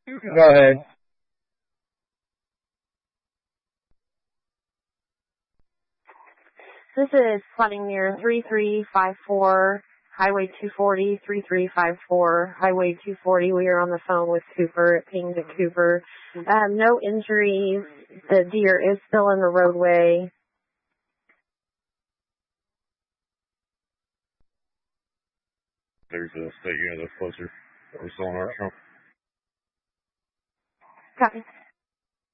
Go ahead. This is flooding near 3354, Highway 240, 3354, Highway 240. We are on the phone with Cooper. It pinged at Cooper. No injuries. The deer is still in the roadway. There's a state unit that's closer. We're still on our show. Copy.